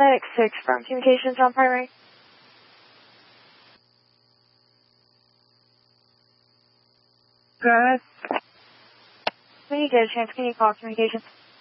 Medic 6 from Communications on primary. Go ahead. When you get a chance, can you call Communications?